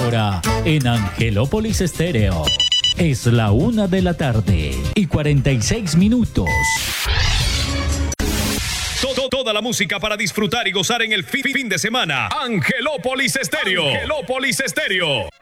ahora en Angelópolis Estéreo. Es la 1:46 PM. Toda la música para disfrutar y gozar en el fin de semana. Angelópolis Estéreo. Angelópolis Estéreo.